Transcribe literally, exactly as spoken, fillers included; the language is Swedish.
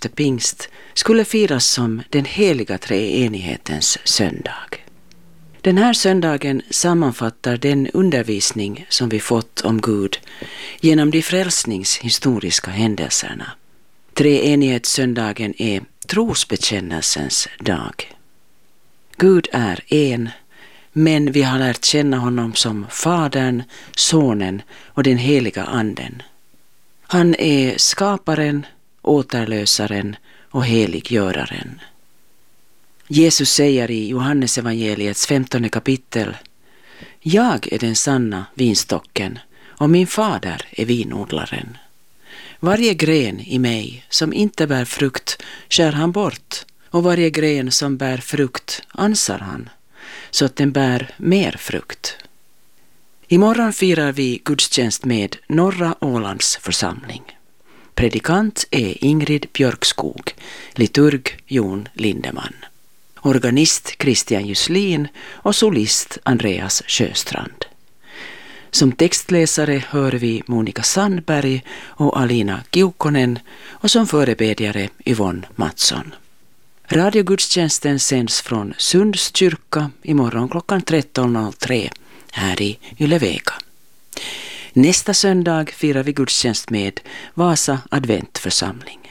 efter pingst skulle firas som den heliga treenighetens söndag. Den här söndagen sammanfattar den undervisning som vi fått om Gud genom de frälsningshistoriska händelserna. Treenighetssöndagen är trosbekännelsens dag. Gud är en, men vi har lärt känna honom som Fadern, Sonen och den heliga Anden. Han är skaparen, återlösaren och heliggöraren. Jesus säger i Johannes evangeliets femtonde kapitel: Jag är den sanna vinstocken och min fader är vinodlaren. Varje gren i mig som inte bär frukt skär han bort, och varje gren som bär frukt ansar han, så att den bär mer frukt. Imorgon firar vi gudstjänst med Norra Ålands församling. Predikant är Ingrid Björkskog, liturg Jon Lindeman, organist Christian Juslin och solist Andreas Sjöstrand. Som textläsare hör vi Monika Sandberg och Alina Kiukkonen och som förebedjare Yvonne Mattsson. Radiogudstjänsten sänds från Sunds kyrka imorgon klockan tretton noll tre här i Ylevega. Nästa söndag firar vi gudstjänst med Vasa adventförsamling.